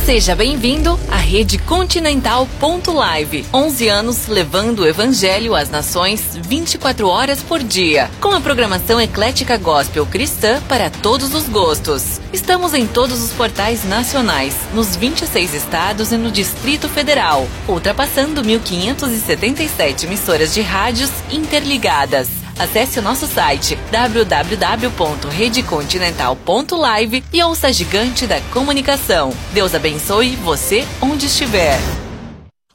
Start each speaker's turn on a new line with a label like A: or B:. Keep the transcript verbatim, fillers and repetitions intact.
A: Seja bem-vindo à Rede Continental ponto live. onze anos levando o Evangelho às nações vinte e quatro horas por dia. Com a programação eclética gospel cristã para todos os gostos. Estamos em todos os portais nacionais, nos vinte e seis estados e no Distrito Federal, ultrapassando mil quinhentas e setenta e sete emissoras de rádios interligadas. Acesse o nosso site w w w ponto rede continental ponto live e ouça a gigante da comunicação. Deus abençoe você onde estiver.